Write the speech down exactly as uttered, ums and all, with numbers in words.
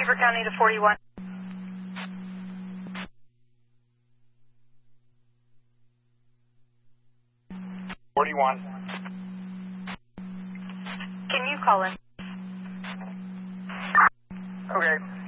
Beaver County to forty-one. forty-one. Can you call in? Okay.